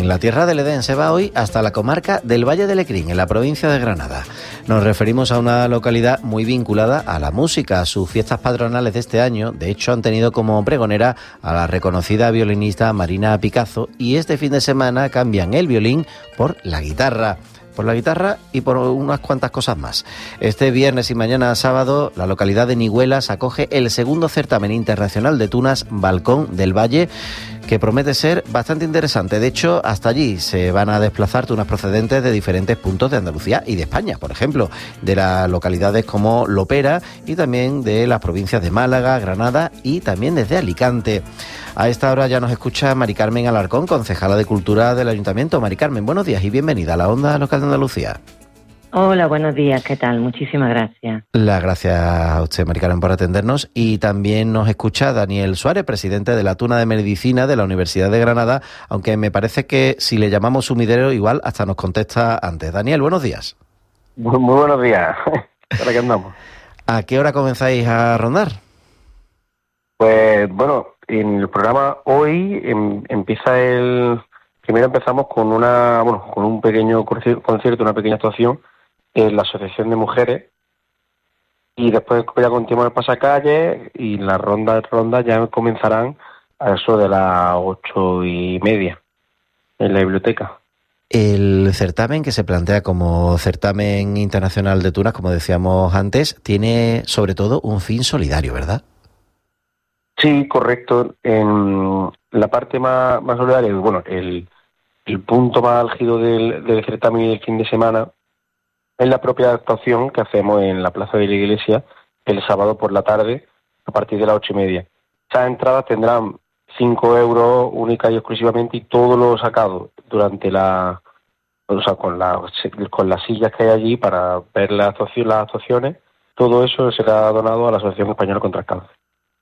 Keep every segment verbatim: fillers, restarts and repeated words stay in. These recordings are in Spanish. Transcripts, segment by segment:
Lecrín. La tierra del Edén se va hoy hasta la comarca del Valle de Lecrín, en la provincia de Granada. Nos referimos a una localidad muy vinculada a la música. Sus fiestas patronales de este año, de hecho, han tenido como pregonera a la reconocida violinista Marina Picazo, y este fin de semana cambian el violín por la guitarra. por la guitarra y por unas cuantas cosas más. Este viernes y mañana sábado, la localidad de Nihuelas acoge el segundo certamen internacional de tunas Balcón del Valle, que promete ser bastante interesante. De hecho, hasta allí se van a desplazar tunas procedentes de diferentes puntos de Andalucía y de España, por ejemplo, de las localidades como Lopera y también de las provincias de Málaga, Granada y también desde Alicante. A esta hora ya nos escucha Mari Carmen Alarcón, concejala de Cultura del Ayuntamiento. Mari Carmen, buenos días y bienvenida a la Onda Local de Andalucía. Hola, buenos días, ¿qué tal? Muchísimas gracias. Las gracias a usted, Mari Carmen, por atendernos. Y también nos escucha Daniel Suárez, presidente de la Tuna de Medicina de la Universidad de Granada, aunque me parece que si le llamamos sumidero, igual hasta nos contesta antes. Daniel, buenos días. Muy, muy buenos días. ¿Para qué andamos? ¿A qué hora comenzáis a rondar? Pues bueno, en el programa hoy em, empieza el... Primero empezamos con una, bueno, con un pequeño concierto, una pequeña actuación en la Asociación de Mujeres, y después ya continuamos el pasacalle y las rondas rondas ya comenzarán a eso de las ocho y media en la biblioteca. El certamen, que se plantea como certamen internacional de tunas, como decíamos antes, tiene sobre todo un fin solidario, ¿verdad? Sí, correcto. En la parte más, más solidaria, bueno, el, el punto más álgido del, del certamen y del fin de semana es la propia actuación que hacemos en la Plaza de la Iglesia el sábado por la tarde a partir de las ocho y media. Esas entradas tendrán cinco euros única y exclusivamente, y todo lo sacado durante la, o sea, con, la, con las sillas que hay allí para ver la actuación, las actuaciones, todo eso será donado a la Asociación Española contra el Cáncer.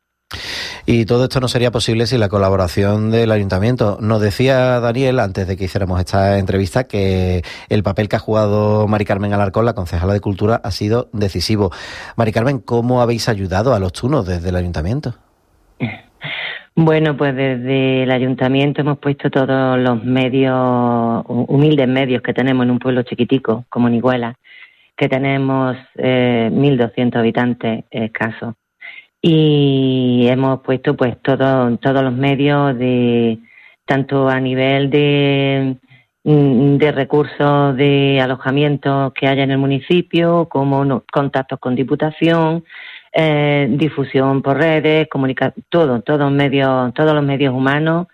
Y todo esto no sería posible sin la colaboración del Ayuntamiento. Nos decía Daniel, antes de que hiciéramos esta entrevista, que el papel que ha jugado Mari Carmen Alarcón, la concejala de Cultura, ha sido decisivo. Mari Carmen, ¿cómo habéis ayudado a los tunos desde el Ayuntamiento? Bueno, pues desde el Ayuntamiento hemos puesto todos los medios, humildes medios que tenemos en un pueblo chiquitico como Nihuelas, que tenemos eh, mil doscientos habitantes escasos. Y hemos puesto pues todo, todos los medios, de tanto a nivel de, de recursos de alojamiento que haya en el municipio, como no, contactos con Diputación, eh, difusión por redes, comunicar, todo, todos medios, todos los medios humanos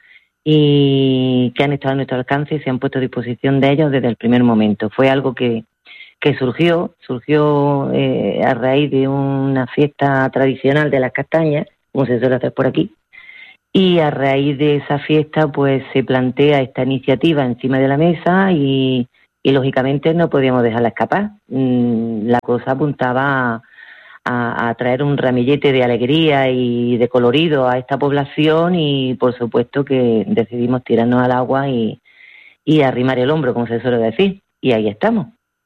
y que han estado a nuestro alcance y se han puesto a disposición de ellos desde el primer momento. Fue algo que que surgió, surgió eh, a raíz de una fiesta tradicional de las castañas, como se suele hacer por aquí, y a raíz de esa fiesta pues se plantea esta iniciativa encima de la mesa y, y lógicamente no podíamos dejarla escapar. Mm, la cosa apuntaba a, a traer un ramillete de alegría y de colorido a esta población, y por supuesto que decidimos tirarnos al agua y, y arrimar el hombro, como se suele decir, y ahí estamos.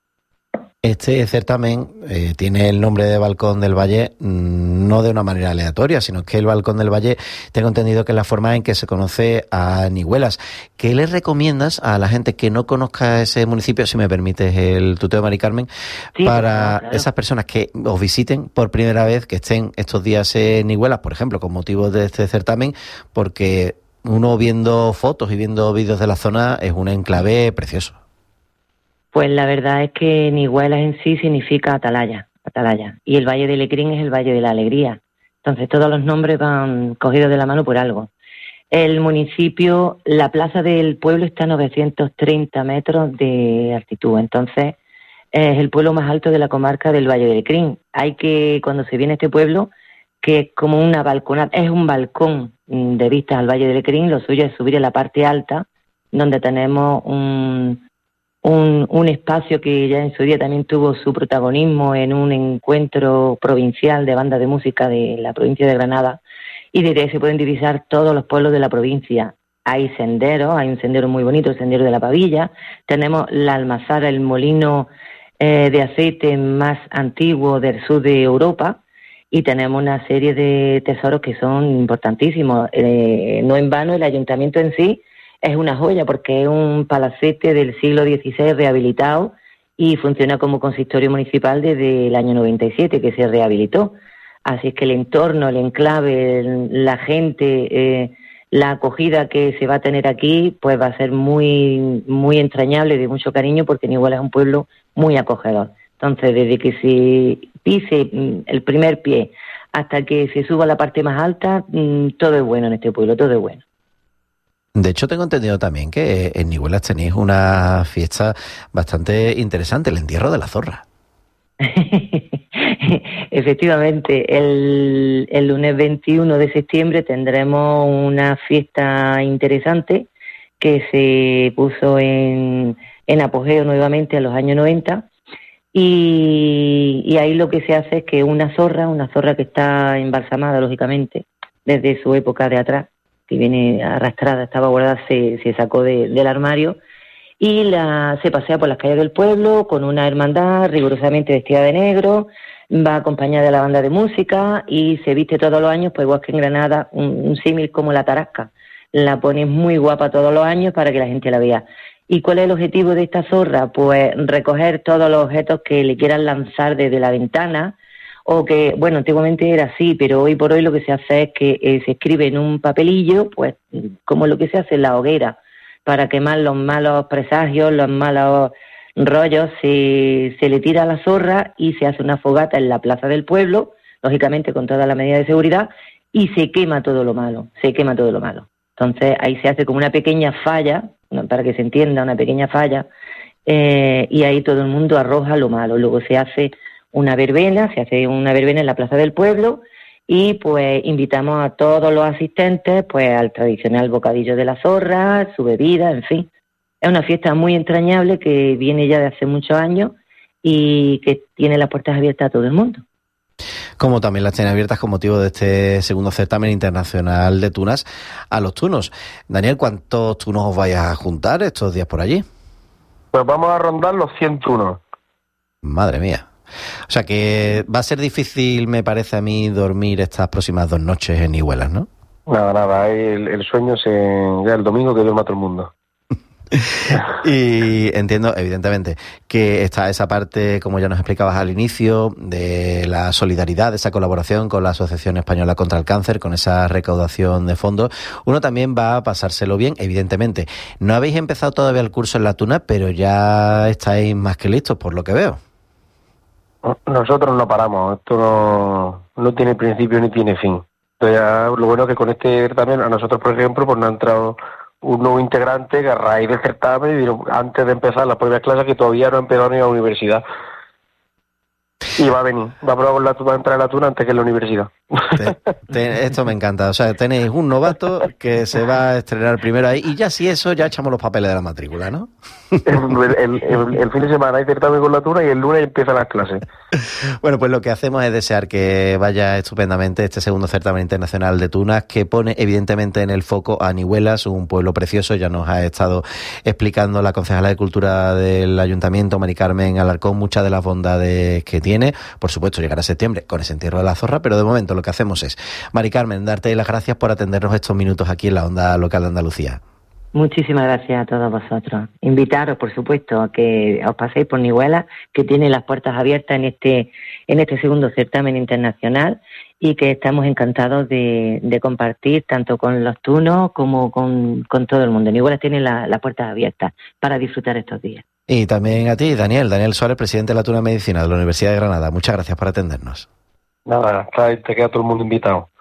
Este certamen eh, tiene el nombre de Balcón del Valle mmm, no de una manera aleatoria, sino que el Balcón del Valle, tengo entendido que es la forma en que se conoce a Nihuelas. ¿Qué le recomiendas a la gente que no conozca ese municipio, si me permites el tuteo, Mari Carmen, sí, para claro. esas personas que os visiten por primera vez, que estén estos días en Nihuelas, por ejemplo, con motivo de este certamen? Porque uno viendo fotos y viendo vídeos de la zona es un enclave precioso. Pues la verdad es que Nihuelas en sí significa atalaya, atalaya, y el Valle de Lecrín es el Valle de la Alegría. Entonces todos los nombres van cogidos de la mano por algo. El municipio, la plaza del pueblo está a novecientos treinta metros de altitud, entonces es el pueblo más alto de la comarca del Valle de Lecrín. Hay que, cuando se viene a este pueblo, que es como una balconada, es un balcón de vistas al Valle de Lecrín, lo suyo es subir a la parte alta, donde tenemos un... Un, un espacio que ya en su día también tuvo su protagonismo en un encuentro provincial de bandas de música de la provincia de Granada, y desde ahí se pueden divisar todos los pueblos de la provincia. Hay senderos, hay un sendero muy bonito, el Sendero de la Pavilla, tenemos la Almazara, el molino eh, de aceite más antiguo del sur de Europa, y tenemos una serie de tesoros que son importantísimos. Eh, no en vano el ayuntamiento en sí es una joya porque es un palacete del siglo dieciséis rehabilitado y funciona como consistorio municipal desde el año noventa y siete que se rehabilitó. Así es que el entorno, el enclave, el, la gente, eh, la acogida que se va a tener aquí, pues va a ser muy muy entrañable, de mucho cariño, porque Nihuela es un pueblo muy acogedor. Entonces, desde que se pise el primer pie hasta que se suba a la parte más alta, todo es bueno en este pueblo, todo es bueno. De hecho, tengo entendido también que en Nihuelas tenéis una fiesta bastante interesante, el entierro de la zorra. Efectivamente, el, el lunes veintiuno de septiembre tendremos una fiesta interesante que se puso en, en apogeo nuevamente a los años noventa y, y ahí lo que se hace es que una zorra, una zorra que está embalsamada lógicamente desde su época de atrás, que viene arrastrada, estaba guardada, se, se sacó de, del armario y la, se pasea por las calles del pueblo con una hermandad rigurosamente vestida de negro, va acompañada de la banda de música y se viste todos los años, pues igual que en Granada, un, un símil como la tarasca. La ponen muy guapa todos los años para que la gente la vea. ¿Y cuál es el objetivo de esta zorra? Pues recoger todos los objetos que le quieran lanzar desde la ventana, o que, bueno, antiguamente era así, pero hoy por hoy lo que se hace es que eh, se escribe en un papelillo, pues como lo que se hace en la hoguera, para quemar los malos presagios, los malos rollos, se, se le tira a la zorra y se hace una fogata en la plaza del pueblo, lógicamente con toda la medida de seguridad, y se quema todo lo malo, se quema todo lo malo. Entonces ahí se hace como una pequeña falla, para que se entienda, una pequeña falla, eh, y ahí todo el mundo arroja lo malo. Luego se hace una verbena, se hace una verbena en la plaza del pueblo, y pues invitamos a todos los asistentes pues al tradicional bocadillo de la zorra, su bebida, en fin. Es una fiesta muy entrañable que viene ya de hace muchos años y que tiene las puertas abiertas a todo el mundo. Como también las tiene abiertas con motivo de este segundo certamen internacional de tunas a los tunos. Daniel, ¿cuántos tunos os vais a juntar estos días por allí? Pues vamos a rondar los cien tunos. Madre mía. O sea que va a ser difícil, me parece a mí, dormir estas próximas dos noches en Nihuelas, ¿no? Nada, nada, el, el sueño se ya el domingo que duerma todo el mundo. Y entiendo, evidentemente, que está esa parte, como ya nos explicabas al inicio, de la solidaridad, de esa colaboración con la Asociación Española contra el Cáncer, con esa recaudación de fondos. Uno también va a pasárselo bien, evidentemente. No habéis empezado todavía el curso en la tuna, pero ya estáis más que listos, por lo que veo. Nosotros no paramos, esto no, no tiene principio ni tiene fin. Entonces, ya, lo bueno es que con este certamen, a nosotros, por ejemplo, pues nos ha entrado un nuevo integrante que a raíz del certamen, y antes de empezar las propias clases, que todavía no ha empezado ni a la universidad. Y va a venir, va a probar la, va a entrar en la tuna antes que en la universidad. Te, te, esto me encanta, o sea, tenéis un novato que se va a estrenar primero ahí, y ya si eso, ya echamos los papeles de la matrícula, ¿no? El, el, el, el fin de semana hay certamen con la tuna y el lunes empiezan las clases. Bueno, pues lo que hacemos es desear que vaya estupendamente este segundo certamen internacional de tunas, que pone evidentemente en el foco a Nihuelas, un pueblo precioso. Ya nos ha estado explicando la concejala de Cultura del Ayuntamiento, Mari Carmen Alarcón, muchas de las bondades que tiene. Por supuesto, llegará septiembre con ese entierro de la zorra, pero de momento lo que hacemos es, Mari Carmen, darte las gracias por atendernos estos minutos aquí en la Onda Local de Andalucía. Muchísimas gracias a todos vosotros. Invitaros, por supuesto, a que os paséis por Nihuelas, que tiene las puertas abiertas en este en este segundo certamen internacional, y que estamos encantados de, de compartir tanto con los tunos como con, con todo el mundo. Nihuelas tiene la, las puertas abiertas para disfrutar estos días. Y también a ti, Daniel, Daniel Suárez, presidente de la Tuna Medicina de la Universidad de Granada. Muchas gracias por atendernos. Nada, te queda todo el mundo invitado.